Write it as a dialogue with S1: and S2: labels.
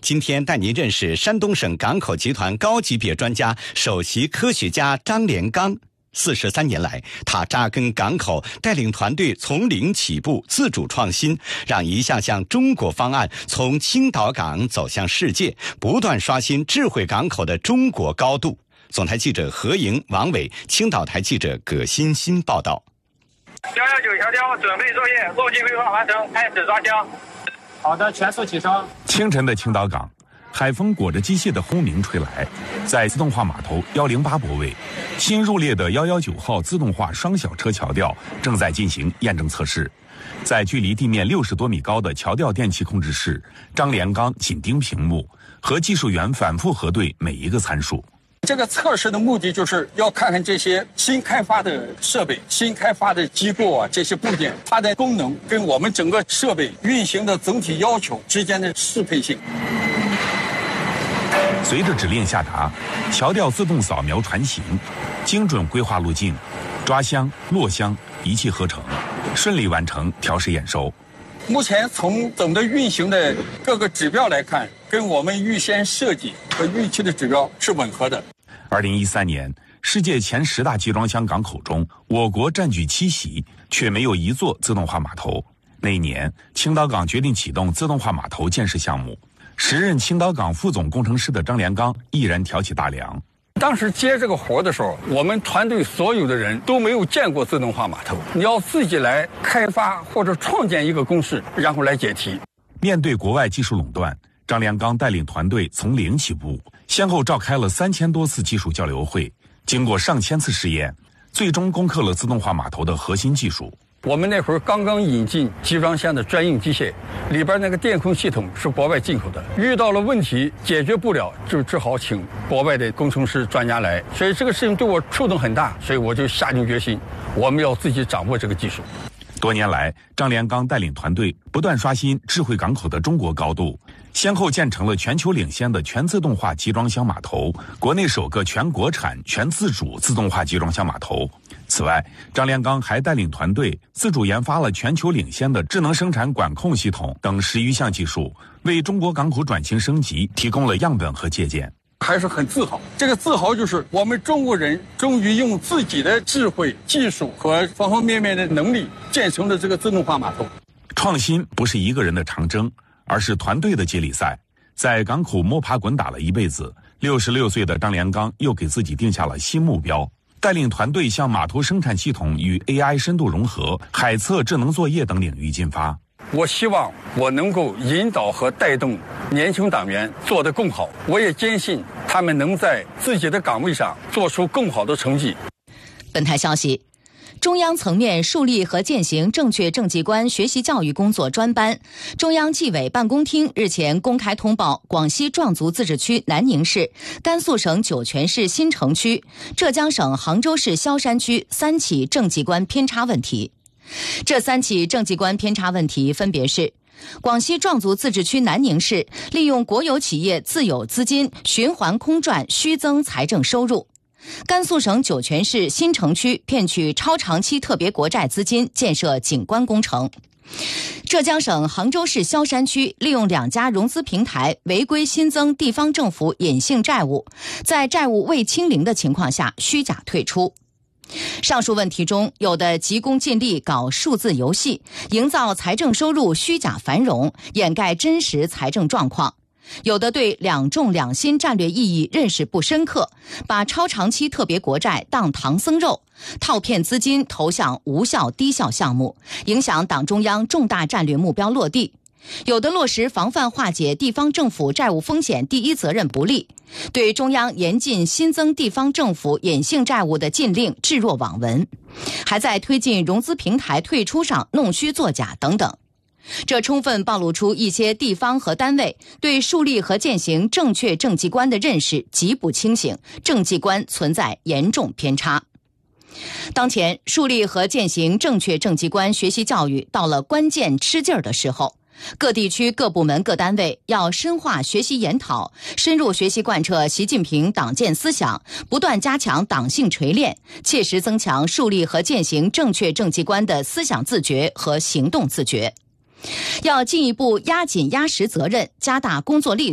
S1: 今天带您认识山东省港口集团高级别专家、首席科学家张连刚。43年来，他扎根港口，带领团队从零起步，自主创新，让一项项中国方案从青岛港走向世界，不断刷新智慧港口的中国高度。总台记者何莹、王伟，青岛台记者葛欣欣报道。
S2: 119桥雕准备作业，路径规划完成，开始抓枪。
S3: 好的，全速起升。
S4: 清晨的青岛港，海风裹着机械的轰鸣吹来，在自动化码头108泊位，新入列的119号自动化双小车桥吊正在进行验证测试。在距离地面60多米高的桥吊电气控制室，张连刚紧盯屏幕，和技术员反复核对每一个参数。
S5: 这个测试的目的就是要看看这些新开发的设备、新开发的机构啊，这些部件它的功能跟我们整个设备运行的总体要求之间的适配性。
S4: 随着指令下达，桥吊自动扫描船型，精准规划路径，抓箱、落箱，一气呵成，顺利完成调试验收。
S5: 目前从整个运行的各个指标来看，跟我们预先设计和预期的指标是吻合的。
S4: 2013年，世界前10大集装箱港口中，我国占据7席，却没有一座自动化码头。那一年，青岛港决定启动自动化码头建设项目。时任青岛港副总工程师的张连刚毅然挑起大梁。
S5: 当时接这个活的时候，我们团队所有的人都没有见过自动化码头，你要自己来开发或者创建一个公式，然后来解题。
S4: 面对国外技术垄断，张连刚带领团队从零起步，先后召开了3000多次技术交流会，经过上千次试验，最终攻克了自动化码头的核心技术。
S5: 我们那会儿刚刚引进集装箱的专用机械，里边那个电控系统是国外进口的，遇到了问题解决不了，就只好请国外的工程师专家来，所以这个事情对我触动很大，所以我就下定决心，我们要自己掌握这个技术。
S4: 多年来，张连刚带领团队不断刷新智慧港口的中国高度，先后建成了全球领先的全自动化集装箱码头，国内首个全国产、全自主自动化集装箱码头。此外，张连刚还带领团队自主研发了全球领先的智能生产管控系统等10余项技术，为中国港口转型升级提供了样本和借鉴。
S5: 还是很自豪，这个自豪就是我们中国人终于用自己的智慧、技术和方方面面的能力建成了这个自动化码头。
S4: 创新不是一个人的长征，而是团队的接力赛。在港口摸爬滚打了一辈子，66岁的张连刚又给自己定下了新目标，带领团队向码头生产系统与 AI 深度融合、海测智能作业等领域进发。
S5: 我希望我能够引导和带动年轻党员做得更好，我也坚信他们能在自己的岗位上做出更好的成绩。
S6: 本台消息，中央层面树立和践行正确政绩观学习教育工作专班，中央纪委办公厅日前公开通报广西壮族自治区南宁市、甘肃省酒泉市新城区、浙江省杭州市萧山区3起政绩观偏差问题。这3起政绩观偏差问题分别是：广西壮族自治区南宁市利用国有企业自有资金循环空转虚增财政收入；甘肃省酒泉市新城区骗取超长期特别国债资金建设景观工程；浙江省杭州市萧山区利用2家融资平台违规新增地方政府隐性债务，在债务未清零的情况下虚假退出。上述问题中，有的急功近利搞数字游戏，营造财政收入虚假繁荣，掩盖真实财政状况；有的对两重两新战略意义认识不深刻，把超长期特别国债当唐僧肉，套骗资金投向无效低效项目，影响党中央重大战略目标落地；有的落实防范化解地方政府债务风险第一责任不力，对中央严禁新增地方政府隐性债务的禁令置若罔闻，还在推进融资平台退出上弄虚作假等等。这充分暴露出一些地方和单位对树立和践行正确政绩观的认识极不清醒，政绩观存在严重偏差。当前树立和践行正确政绩观学习教育到了关键吃劲儿的时候，各地区各部门各单位要深化学习研讨，深入学习贯彻习近平党建思想，不断加强党性锤炼，切实增强树立和践行正确政绩观的思想自觉和行动自觉。要进一步压紧压实责任，加大工作力度。